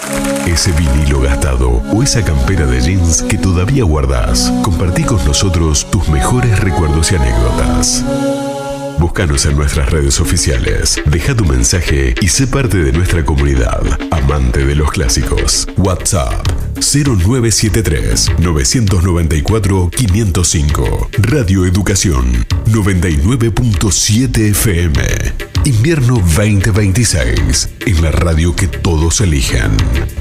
Ese vinilo gastado o esa campera de jeans que todavía guardás. Compartí con nosotros tus mejores recuerdos y anécdotas. Búscanos en nuestras redes oficiales. Deja tu mensaje y sé parte de nuestra comunidad, amante de los clásicos. WhatsApp 0973 994 505. Radio Educación 99.7 FM. Invierno 2026. En la radio que todos eligen.